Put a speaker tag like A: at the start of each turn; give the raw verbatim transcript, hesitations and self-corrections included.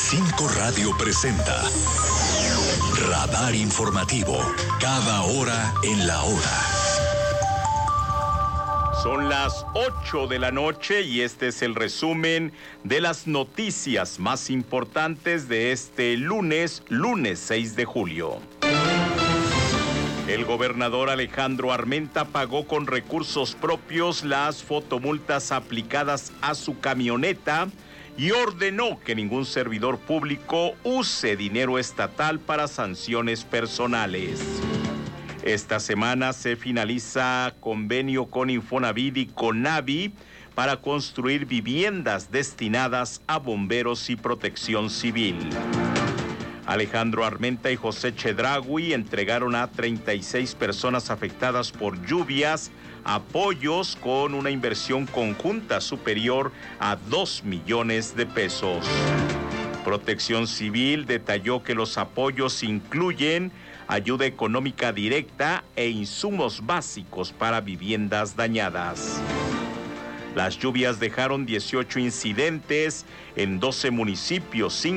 A: Cinco Radio presenta Radar Informativo, cada hora en la hora.
B: Son las ocho de la noche y este es el resumen de las noticias más importantes de este lunes, lunes seis de julio. El gobernador Alejandro Armenta pagó con recursos propios las fotomultas aplicadas a su camioneta y ordenó que ningún servidor público use dinero estatal para sanciones personales. Esta semana se finaliza convenio con Infonavit y Conavi para construir viviendas destinadas a bomberos y protección civil. Alejandro Armenta y José Chedraui entregaron a treinta y seis personas afectadas por lluvias apoyos con una inversión conjunta superior a dos millones de pesos. Protección Civil detalló que los apoyos incluyen ayuda económica directa e insumos básicos para viviendas dañadas. Las lluvias dejaron dieciocho incidentes en doce municipios,